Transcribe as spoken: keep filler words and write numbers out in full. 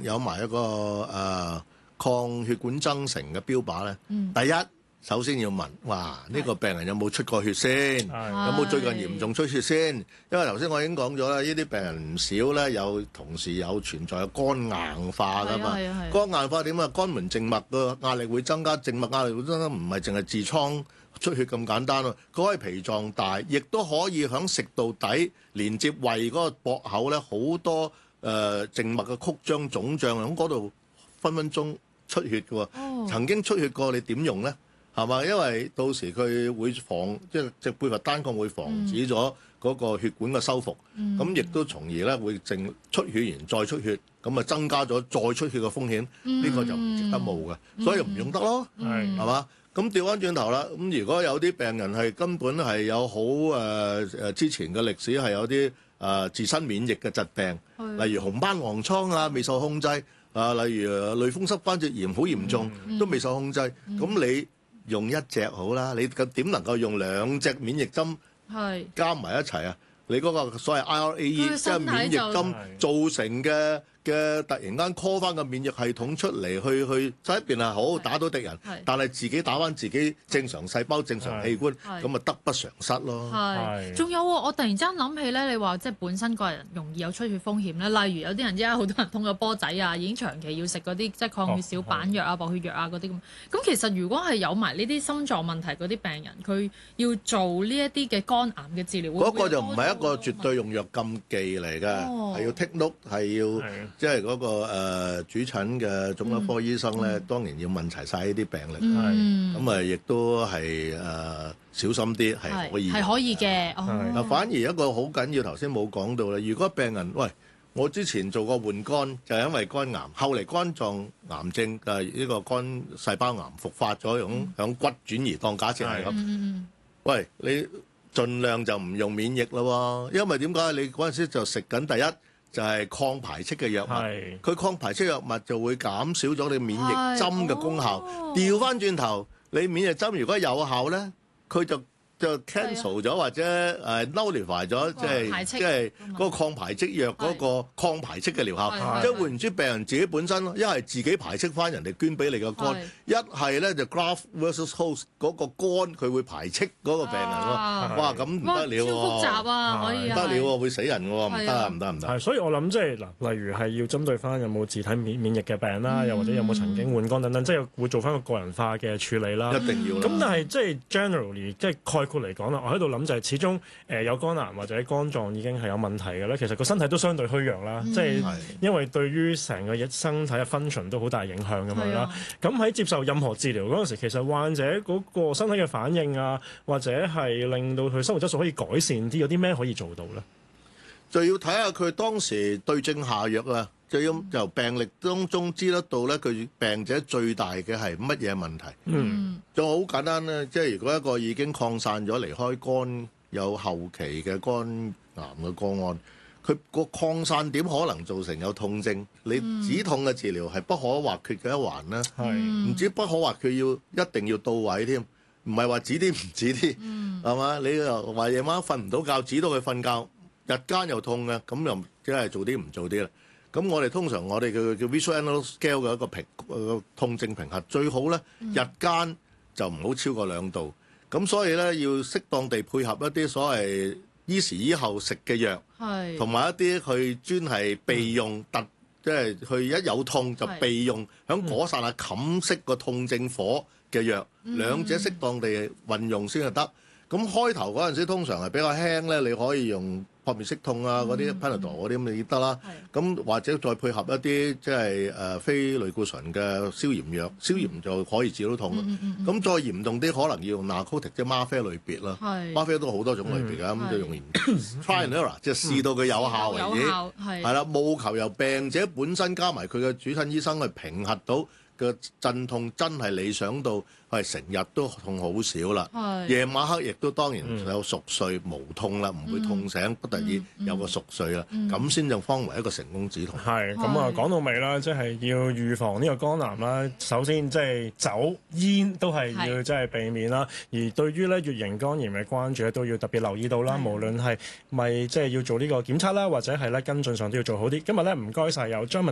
有埋一個誒、呃、抗血管增成嘅標靶咧，嗯、第一首先要問，哇呢、呢個病人有冇出過血先？是有冇最近嚴重出血先？因為頭先我已經講咗啦，呢啲病人唔少咧，有同時有存在有肝硬化噶嘛。肝硬化點啊？肝門靜脈個壓力會增加，靜脈壓力會增加，唔係淨係痔瘡出血咁簡單咯。佢可以脾臟大，亦都可以響食道底連接胃嗰個駁口咧，好多誒、呃、靜脈嘅曲張腫脹喺嗰度分分鐘出血嘅喎。哦、曾經出血過，你點用咧？係嘛？因為到時佢會防，即係隻貝佛單抗會防止咗嗰個血管嘅修復，咁亦、嗯、都從而咧會淨出血完再出血，咁啊增加咗再出血嘅風險，呢、嗯、個就唔值得冒嘅，嗯、所以唔用得咯，係嘛？咁調翻轉頭啦，咁如果有啲病人係根本係有好誒誒之前嘅歷史係有啲誒、呃、自身免疫嘅疾病，的例如紅斑狼瘡啊未受控制，啊例如類風濕關節炎好嚴重、嗯、都未受控制，咁、嗯、你用一隻好啦，你點能夠用兩隻免疫針加埋一齊啊？你嗰個所謂 I R A E 即係免疫針造成嘅嘅突然間 call 翻個免疫系統出嚟，去去喺一邊係好打到敵人，但係自己打翻自己正常細胞、正常器官，咁咪得不償失咯。 係，仲有喎，我突然之間諗起咧，你話即係本身個人容易有出血風險咧，例如有啲人而家好多人通咗波仔啊，已經長期要食嗰啲即係抗血小板藥啊、薄血藥啊嗰啲咁。咁其實如果係有埋呢啲心臟問題嗰啲病人，佢要做呢一啲嘅肝癌嘅治療， 嗰個就唔係一個絕對用藥禁忌嚟㗎，係、哦、要剔 note，係要即係嗰個、呃、主診嘅腫瘤科醫生咧，嗯、當然要問齊晒呢啲病歷，咁啊亦都係誒、呃、小心啲，係可以係可以嘅。 嗱、哦，反而一個好緊要，頭先冇講到咧，如果病人喂，我之前做過換肝，就係因為肝癌，後嚟肝臟癌症誒呢個肝細胞癌復發咗，響響、嗯、骨轉移，當假設係咁，嗯、喂你。盡量就唔用免疫咯，因為點解？你嗰陣時就食緊第一就係、是、抗排斥嘅藥物，佢是抗排斥藥物就會減少咗你免疫針嘅功效。調翻轉頭，你免疫針如果有效咧，佢就就 cancel 咗的或者誒 nullify 咗，即係即係嗰個抗排斥藥嗰個抗排斥嘅療效。即係換言之，病人自己本身咯，一係自己排斥翻人哋捐俾你嘅肝，一係咧就 graft versus host 嗰個肝佢會排斥嗰個病人咯。啊、哇，咁唔得了喎！ 超複雜啊，可以唔得了喎，會死人喎，唔得啊，唔得唔得。 係，所以我諗即係嗱，例如係要針對翻有冇自體免免疫嘅病啦，又、嗯、或者有冇曾經換肝等等，即係會做翻個個人化嘅處理啦。 一定要啦。咁但係即係 generally 即係概括嚟講啦，我喺度諗就係始終誒、呃、有肝癌或者肝臟已經係有問題嘅咧，其實個身體都相對虛弱啦，即係、嗯、因為對於成個身體嘅 function 都好大影響咁樣啦。咁喺、啊、接受任何治療嗰陣時，其實患者嗰個身體嘅反應啊，或者係令到佢生活質素可以改善啲，有啲咩可以做到咧？ 就要睇下佢當時對症下藥啊，就要由病歷當中知得到咧，佢病者最大嘅係乜嘢問題。嗯，就好簡單咧，即係如果一個已經擴散咗離開肝有後期嘅肝癌嘅個案，佢個擴散點可能造成有痛症，你止痛嘅治療係不可或缺嘅一環啦。係、嗯，唔止不可或缺，要一定要到位添，唔係話止啲唔止啲，係嘛、嗯？你又話夜晚瞓唔到覺，止到佢瞓覺。日間又痛嘅，咁又即係做啲唔做啲啦。咁我哋通常我哋叫叫 Visual Analog Scale 嘅一個評個痛症評核，最好咧、嗯、日間就唔好超過兩度。咁所以咧要適當地配合一啲所謂依時依後食嘅藥，同埋是一啲去專係備用特，即係佢一有痛就備用響嗰剎那冚熄個痛症火嘅藥，嗯、兩者適當地運用先係得。咁開頭嗰陣時通常係比較輕咧，你可以用撲滅息痛啊嗰啲 Panadol 嗰啲咁你得啦。咁的或者再配合一啲即係誒非類固醇嘅消炎藥，消炎就可以治到痛。咁、嗯嗯嗯、再嚴重啲，可能要用 narcotic 即係嗎啡類別啦。嗎啡的都好多種類別㗎，咁、嗯、就用 try and error 即係試到佢有效為止。係啦，務求由病者本身加埋佢嘅主診醫生去評核到個陣痛真係理想到係成日都痛好少啦，夜是晚黑亦都當然有熟睡無、嗯、痛啦，唔會痛醒，不得已有個熟睡啦，咁先就方為一個成功止痛。係咁啊，講到尾啦，即係要預防呢個肝癌啦。首先即係酒煙都係要即係避免啦。是而對於咧乙型肝炎嘅關注咧，都要特別留意到啦。是無論係咪即係要做呢個檢測啦，或者係咧跟進上都要做好啲。今日咧唔該晒有張敏。